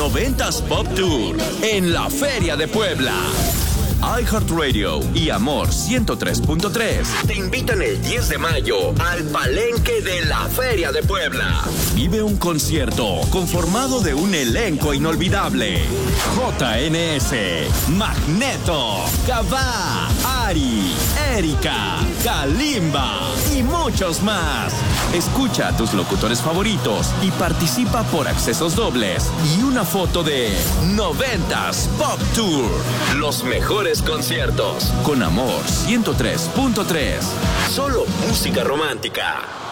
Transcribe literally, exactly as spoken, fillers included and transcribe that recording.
noventas Pop Tour en la Feria de Puebla. iHeartRadio y Amor ciento tres punto tres te invitan el diez de mayo al Palenque de la Feria de Puebla. Vive un concierto conformado de un elenco inolvidable: J N S, Magneto, Cabá, Ari, Erika, Kalimba y muchos más. Escucha a tus locutores favoritos y participa por accesos dobles y una foto de noventas Pop Tour. Los mejores conciertos con Amor ciento tres punto tres. Solo música romántica.